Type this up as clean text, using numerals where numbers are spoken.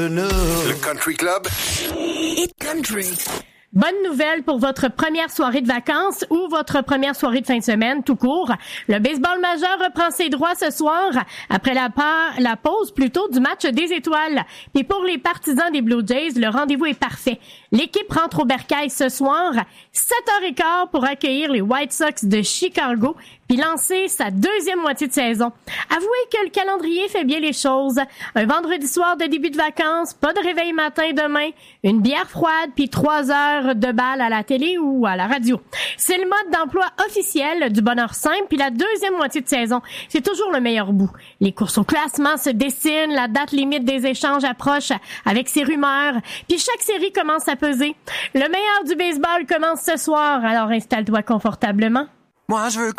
Le Country Club. Hit Country. Bonne nouvelle pour votre première soirée de vacances ou votre première soirée de fin de semaine, tout court. Le baseball majeur reprend ses droits ce soir, après la pause plutôt du match des étoiles. Et pour les partisans des Blue Jays, le rendez-vous est parfait. L'équipe rentre au bercail ce soir, 7h15 pour accueillir les White Sox de Chicago, puis lancer sa deuxième moitié de saison. Avouez que le calendrier fait bien les choses. Un vendredi soir de début de vacances, pas de réveil matin demain, une bière froide, puis 3 heures de balle à la télé ou à la radio. C'est le mode d'emploi officiel du bonheur simple, puis la deuxième moitié de saison, c'est toujours le meilleur bout. Les courses au classement se dessinent, la date limite des échanges approche avec ses rumeurs, puis chaque série commence à peser. Le meilleur du baseball commence ce soir, alors installe-toi confortablement. Moi, je veux